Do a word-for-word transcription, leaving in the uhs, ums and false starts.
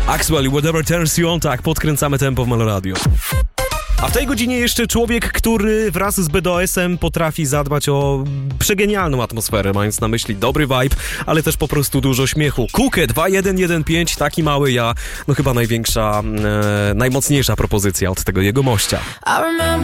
Axwell, whatever turns you on, tak, podkręcamy tempo w Meloradio. A w tej godzinie jeszcze człowiek, który wraz z B D O S-em potrafi zadbać o przegenialną atmosferę, mając na myśli dobry vibe, ale też po prostu dużo śmiechu. Kukę dwa jeden jeden pięć, taki mały ja, no chyba największa, e, najmocniejsza propozycja od tego jego mościa.